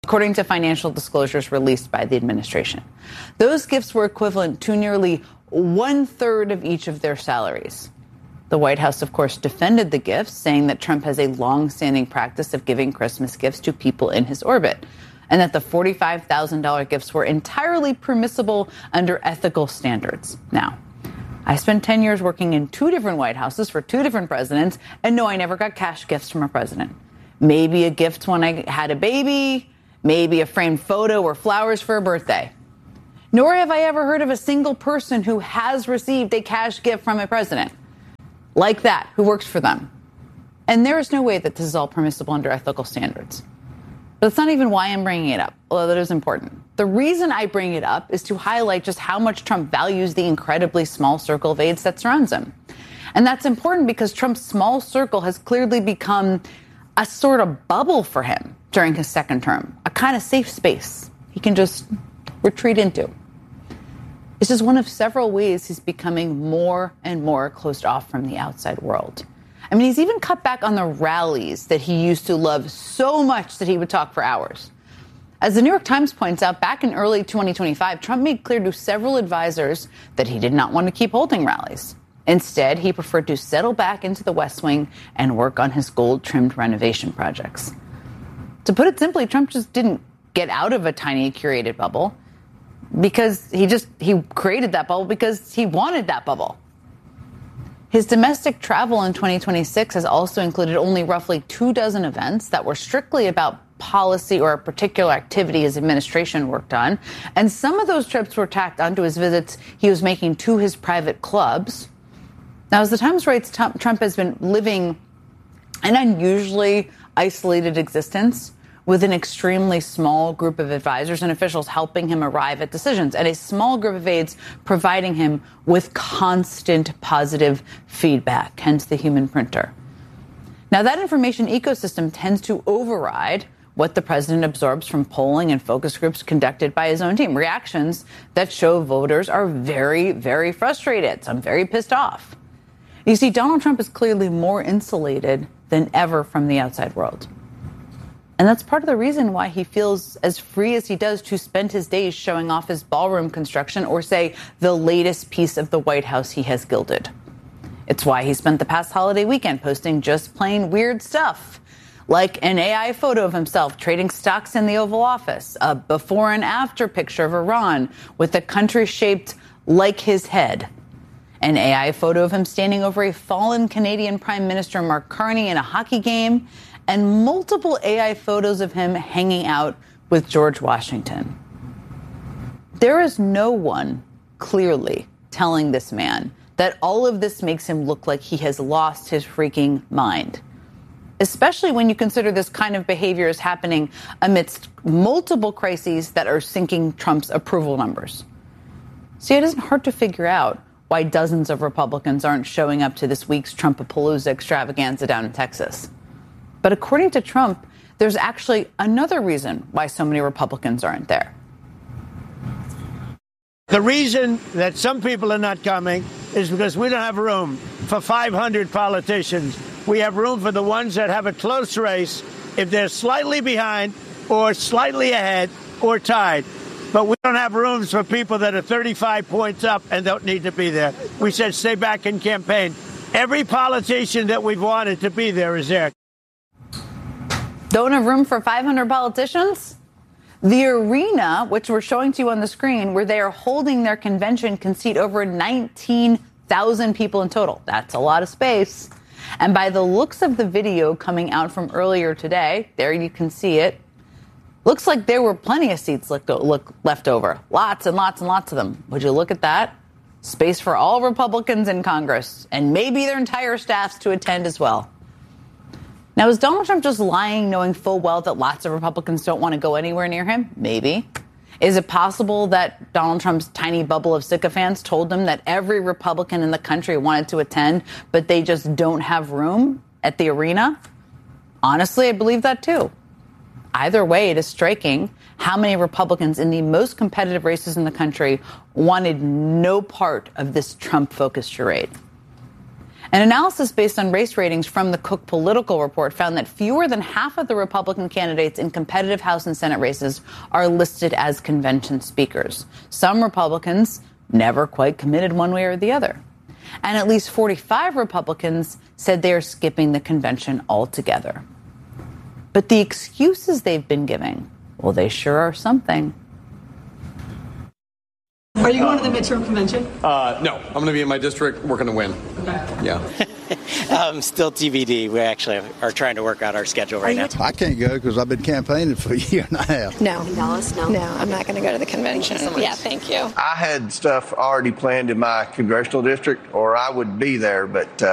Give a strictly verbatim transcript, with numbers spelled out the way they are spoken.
according to financial disclosures released by the administration. Those gifts were equivalent to nearly one-third of each of their salaries. The White House, of course, defended the gifts, saying that Trump has a long-standing practice of giving Christmas gifts to people in his orbit, and that the forty-five thousand dollars gifts were entirely permissible under ethical standards. Now, I spent ten years working in two different White Houses for two different presidents, and no, I never got cash gifts from a president. Maybe a gift when I had a baby, maybe a framed photo or flowers for a birthday. Nor have I ever heard of a single person who has received a cash gift from a president like that, who works for them. And there is no way that this is all permissible under ethical standards. But that's not even why I'm bringing it up, although that is important. The reason I bring it up is to highlight just how much Trump values the incredibly small circle of aides that surrounds him. And that's important because Trump's small circle has clearly become a sort of bubble for him during his second term, a kind of safe space he can just retreat into. It's just one of several ways he's becoming more and more closed off from the outside world. I mean, he's even cut back on the rallies that he used to love so much that he would talk for hours. As the New York Times points out, back in early twenty twenty-five, Trump made clear to several advisors that he did not want to keep holding rallies. Instead, he preferred to settle back into the West Wing and work on his gold-trimmed renovation projects. To put it simply, Trump just didn't get out of a tiny curated bubble because he just, he created that bubble because he wanted that bubble. His domestic travel in twenty twenty-six has also included only roughly two dozen events that were strictly about policy or a particular activity his administration worked on. And some of those trips were tacked onto his visits he was making to his private clubs. Now, as the Times writes, Trump has been living an unusually isolated existence with an extremely small group of advisors and officials helping him arrive at decisions, and a small group of aides providing him with constant positive feedback, hence the human printer. Now, that information ecosystem tends to override what the president absorbs from polling and focus groups conducted by his own team, reactions that show voters are very, very frustrated, some very pissed off. You see, Donald Trump is clearly more insulated than ever from the outside world. And that's part of the reason why he feels as free as he does to spend his days showing off his ballroom construction or, say, the latest piece of the White House he has gilded. It's why he spent the past holiday weekend posting just plain weird stuff, like an A I photo of himself trading stocks in the Oval Office, a before and after picture of Iran with a country shaped like his head, an A I photo of him standing over a fallen Canadian Prime Minister Mark Carney in a hockey game, and multiple A I photos of him hanging out with George Washington. There is no one clearly telling this man that all of this makes him look like he has lost his freaking mind, especially when you consider this kind of behavior is happening amidst multiple crises that are sinking Trump's approval numbers. See, it isn't hard to figure out why dozens of Republicans aren't showing up to this week's Trumpapalooza extravaganza down in Texas. But according to Trump, there's actually another reason why so many Republicans aren't there. The reason that some people are not coming is because we don't have room for five hundred politicians. We have room for the ones that have a close race if they're slightly behind or slightly ahead or tied. But we don't have rooms for people that are thirty-five points up and don't need to be there. We said stay back and campaign. Every politician that we've wanted to be there is there. Don't have room for five hundred politicians? The arena, which we're showing to you on the screen, where they are holding their convention, can seat over nineteen thousand people in total. That's a lot of space. And by the looks of the video coming out from earlier today, there you can see it, looks like there were plenty of seats left over. Lots and lots and lots of them. Would you look at that? Space for all Republicans in Congress, and maybe their entire staffs to attend as well. Now, is Donald Trump just lying, knowing full well that lots of Republicans don't want to go anywhere near him? Maybe. Is it possible that Donald Trump's tiny bubble of sycophants told him that every Republican in the country wanted to attend, but they just don't have room at the arena? Honestly, I believe that too. Either way, it is striking how many Republicans in the most competitive races in the country wanted no part of this Trump-focused charade. An analysis based on race ratings from the Cook Political Report found that fewer than half of the Republican candidates in competitive House and Senate races are listed as convention speakers. Some Republicans never quite committed one way or the other. And at least forty-five Republicans said they are skipping the convention altogether. But the excuses they've been giving, well, they sure are something. Are you going to the midterm convention? Uh, no, I'm going to be in my district working to win. Okay. Yeah. um, still T B D. We actually are trying to work out our schedule right now. I can't go because I've been campaigning for a year and a half. No. Dallas, no. No, I'm not going to go to the convention. Thank you so much. Yeah, thank you. I had stuff already planned in my congressional district, or I would be there, but uh,